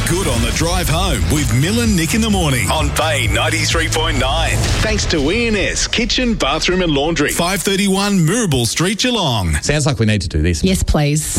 good on the drive home with Mill and Nick in the morning on Bay 93.9. Thanks to E&S Kitchen, Bathroom and Laundry. 531 Mirabel Street, Geelong. Sounds like we need to do this. Yes, please.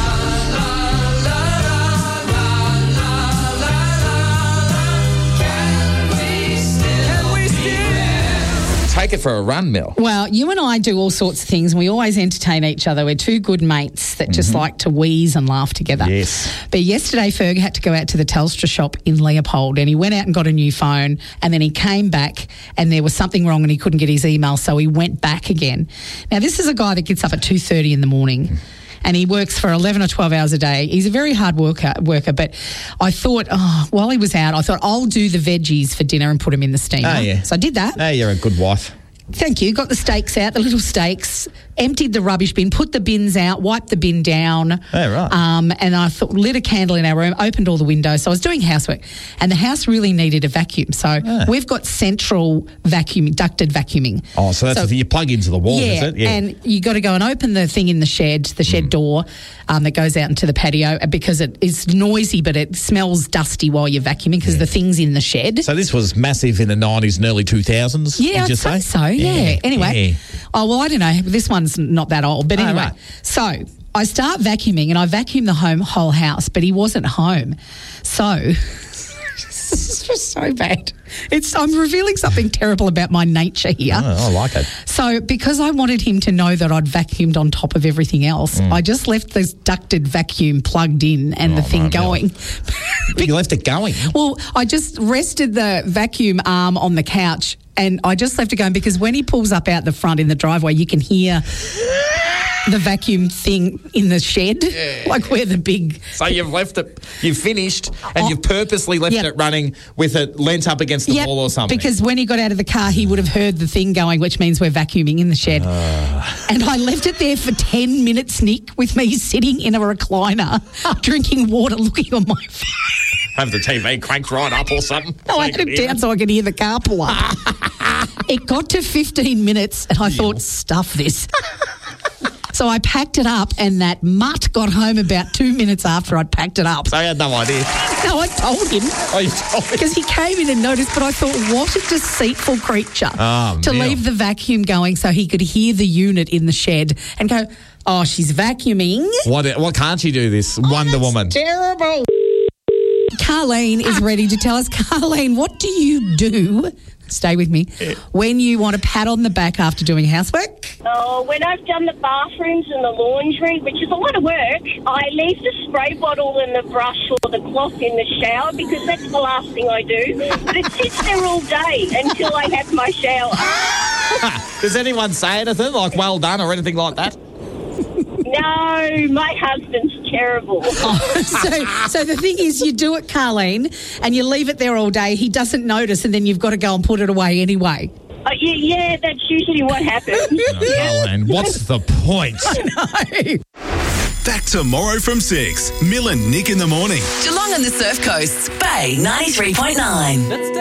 Take it for a run, Mill. Well, you and I do all sorts of things and we always entertain each other. We're two good mates that just like to wheeze and laugh together. Yes. But yesterday, Ferg had to go out to the Telstra shop in Leopold and he went out and got a new phone and then he came back and there was something wrong and he couldn't get his email, so he went back again. Now, this is a guy that gets up at 2:30 in the morning. And he works for 11 or 12 hours a day. He's a very hard worker, but I thought, while he was out, I thought I'll do the veggies for dinner and put them in the steamer. Oh, yeah. So I did that. Hey, you're a good wife. Thank you. Got the steaks out, the little steaks, emptied the rubbish bin, put the bins out, wiped the bin down. Oh, right. And I thought, lit a candle in our room, opened all the windows. So I was doing housework and the house really needed a vacuum. So we've got central vacuuming, ducted vacuuming. Oh, so that's the thing you plug into the wall, is it? Yeah, and you got to go and open the thing in the shed door that goes out into the patio because it is noisy, but it smells dusty while you're vacuuming because the thing's in the shed. So this was massive in the 90s and early 2000s, Yeah, would you I'd say so, yeah. Anyway, I don't know. This one's not that old. But anyway, right. So I start vacuuming and I vacuum the whole house, but he wasn't home. So this is just so bad. I'm revealing something terrible about my nature here. Oh, I like it. So because I wanted him to know that I'd vacuumed on top of everything else, I just left this ducted vacuum plugged in and the thing going. You left it going? Well, I just rested the vacuum arm on the couch and I just left it going because when he pulls up out the front in the driveway, you can hear the vacuum thing in the shed, like where the big... So you've left it, you've finished, and you've purposely left it running with it lent up against the wall or something. Because when he got out of the car, he would have heard the thing going, which means we're vacuuming in the shed. And I left it there for 10 minutes, Nick, with me sitting in a recliner, drinking water, looking on my phone. Have the TV cranked right up or something. No, I had it down so I could hear the car pull up. It got to 15 minutes and I thought, stuff this. So I packed it up and that mutt got home about 2 minutes after I'd packed it up. So I had no idea. No, I told him. Oh, you told him? Because he came in and noticed, but I thought, what a deceitful creature to leave the vacuum going so he could hear the unit in the shed and go, oh, she's vacuuming. What can't you do this, Wonder Woman? Terrible. Carlene is ready to tell us. Carlene, what do you do? Stay with me. When you want a pat on the back after doing housework? Oh, when I've done the bathrooms and the laundry, which is a lot of work, I leave the spray bottle and the brush or the cloth in the shower because that's the last thing I do. But it sits there all day until I have my shower. Does anyone say anything like well done or anything like that? No, my husband's terrible. So the thing is, you do it, Carlene, and you leave it there all day. He doesn't notice, and then you've got to go and put it away anyway. Yeah, that's usually what happens. Carlene, what's the point? I know. Back tomorrow from 6. Mill and Nick in the morning. Geelong and the Surf Coast, Bay 93.9.